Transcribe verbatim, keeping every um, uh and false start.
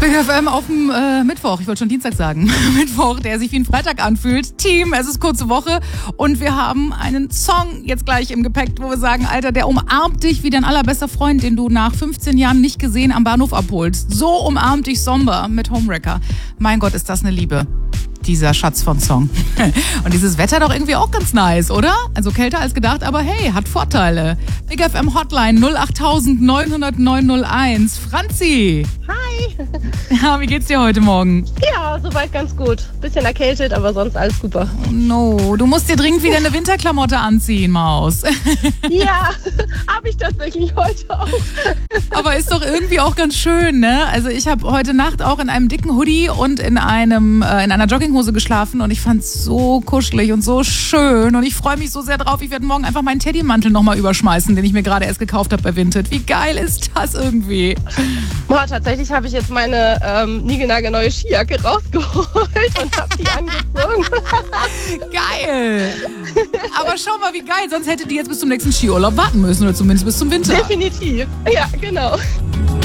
Big F M auf dem äh, Mittwoch, ich wollte schon Dienstag sagen, Mittwoch, der sich wie ein Freitag anfühlt. Team, es ist kurze Woche und wir haben einen Song jetzt gleich im Gepäck, wo wir sagen, Alter, der umarmt dich wie dein allerbester Freund, den du nach fünfzehn Jahren nicht gesehen am Bahnhof abholst. So umarmt dich Somber mit Homewrecker. Mein Gott, ist das eine Liebe. Dieser Schatz von Song. Und dieses Wetter doch irgendwie auch ganz nice, oder? Also kälter als gedacht, aber hey, hat Vorteile. Big F M Hotline null acht neun null null neun null eins. Franzi! Hi! Ja, wie geht's dir heute Morgen? Ja, soweit ganz gut. Bisschen erkältet, aber sonst alles super. Oh no, du musst dir dringend wieder eine Winterklamotte anziehen, Maus. Ja, habe ich tatsächlich heute auch. Aber ist doch irgendwie auch ganz schön, ne? Also ich habe heute Nacht auch in einem dicken Hoodie und in einem äh, in einer Jogginghose geschlafen und ich fand's so kuschelig und so schön und ich freue mich so sehr drauf. Ich werde morgen einfach meinen Teddymantel nochmal überschmeißen, den ich mir gerade erst gekauft habe bei Vinted. Wie geil ist das irgendwie? Boah, tatsächlich habe ich jetzt meine ähm, niegelnagelneue Skijacke rausgeholt und habe die angezogen. Geil! Aber schau mal, wie geil. Sonst hätte die jetzt bis zum nächsten Skiurlaub warten müssen oder zumindest bis zum Winter. Definitiv. Ja, genau.